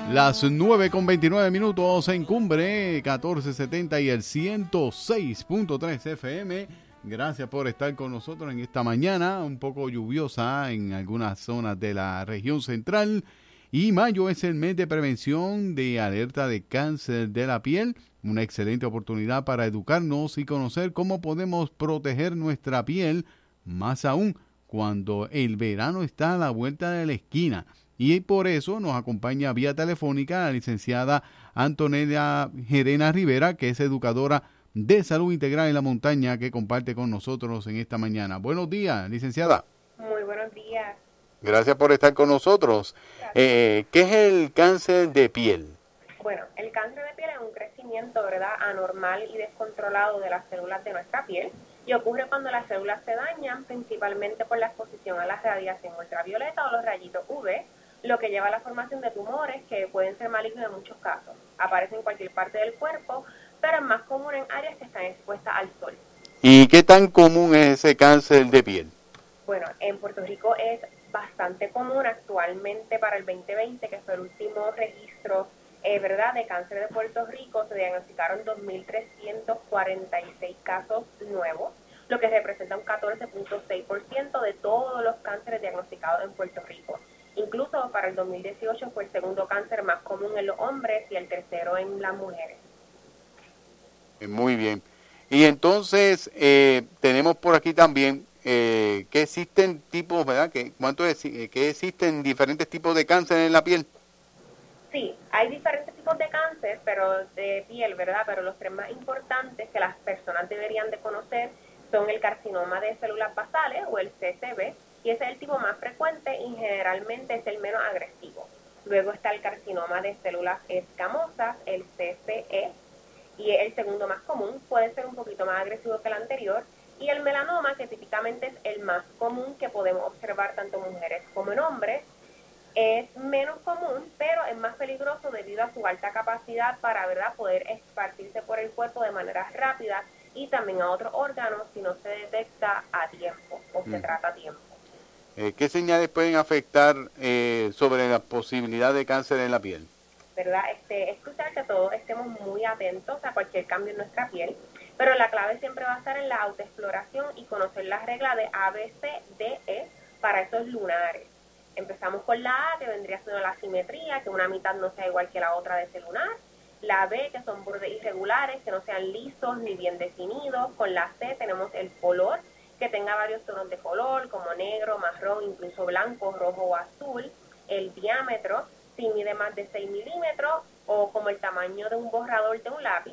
Las 9:29 en Cumbre, 1470 y el 106.3 FM. Gracias por estar con nosotros en esta mañana, un poco lluviosa en algunas zonas de la región central. Y mayo es el mes de prevención de alerta de cáncer de la piel. Una excelente oportunidad para educarnos y conocer cómo podemos proteger nuestra piel, más aún cuando el verano está a la vuelta de la esquina. Y por eso nos acompaña vía telefónica la licenciada Antonella Gerena Rivera, que es educadora de salud integral en la montaña, que comparte con nosotros en esta mañana. Buenos días, licenciada. Muy buenos días. Gracias por estar con nosotros. ¿Qué es el cáncer de piel? Bueno, el cáncer de piel es un crecimiento, ¿verdad?, anormal y descontrolado de las células de nuestra piel y ocurre cuando las células se dañan, principalmente por la exposición a la radiación ultravioleta o los rayitos UV, lo que lleva a la formación de tumores que pueden ser malignos en muchos casos. Aparecen en cualquier parte del cuerpo, pero es más común en áreas que están expuestas al sol. ¿Y qué tan común es ese cáncer de piel? Bueno, en Puerto Rico es bastante común actualmente para el 2020, que fue el último registro, ¿verdad?, de cáncer de Puerto Rico. Se diagnosticaron 2.346 casos nuevos, lo que representa un 14.6% de todos los cánceres diagnosticados en Puerto Rico. Incluso para el 2018 fue el segundo cáncer más común en los hombres y el tercero en las mujeres. Muy bien. Y entonces tenemos por aquí también que existen tipos, ¿verdad? Que existen diferentes tipos de cáncer en la piel. Sí, hay diferentes tipos de cáncer, pero de piel, ¿verdad? Pero los tres más importantes que las personas deberían de conocer son el carcinoma de células basales o el CCB, y ese es el tipo más frecuente y generalmente es el menos agresivo. Luego está el carcinoma de células escamosas, el CCE, y es el segundo más común, puede ser un poquito más agresivo que el anterior, y el melanoma, que típicamente es el más común que podemos observar tanto en mujeres como en hombres, es menos común, pero es más peligroso debido a su alta capacidad para, ¿verdad?, poder esparcirse por el cuerpo de manera rápida y también a otros órganos si no se detecta a tiempo o se trata a tiempo. ¿Qué señales pueden afectar sobre la posibilidad de cáncer en la piel? ¿Verdad? Es crucial que todos estemos muy atentos a cualquier cambio en nuestra piel, pero la clave siempre va a estar en la autoexploración y conocer las reglas de ABCDE para esos lunares. Empezamos con la A, que vendría siendo la simetría, que una mitad no sea igual que la otra de ese lunar. La B, que son bordes irregulares, que no sean lisos ni bien definidos. Con la C tenemos el color, que tenga varios tonos de color, como negro, marrón, incluso blanco, rojo o azul. El diámetro, si mide más de 6 milímetros, o como el tamaño de un borrador de un lápiz.